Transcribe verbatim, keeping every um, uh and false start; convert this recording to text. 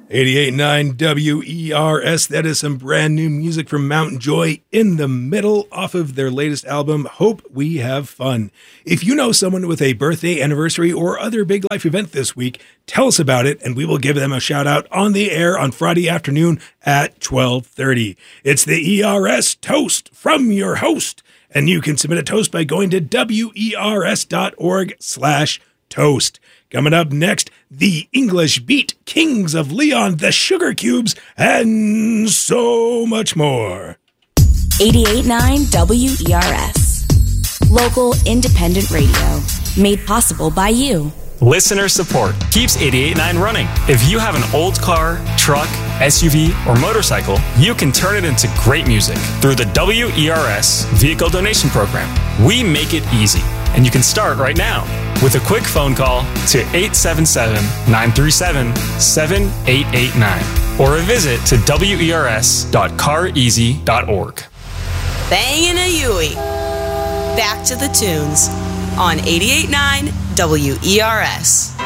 eighty-eight point nine W E R S. That is some brand new music from Mountain Joy in the Middle off of their latest album, Hope We Have Fun. If you know someone with a birthday, anniversary, or other big life event this week, tell us about it, and we will give them a shout out on the air on Friday afternoon at twelve thirty. It's the E R S Toast from your host, and you can submit a toast by going to wers.org slash toast. Coming up next, the English Beat Kings of Leon, the Sugar Cubes, and so much more. eighty-eight point nine W E R S. Local independent radio. Made possible by you. Listener support keeps eighty-eight point nine running. If you have an old car, truck, S U V, or motorcycle, you can turn it into great music through the W E R S Vehicle Donation Program. We make it easy, and you can start right now with a quick phone call to eight seven seven, nine three seven, seven eight eight nine or a visit to W E R S dot car easy dot org. Bangin' a Yui. Back to the tunes on eighty-eight point nine W E R S.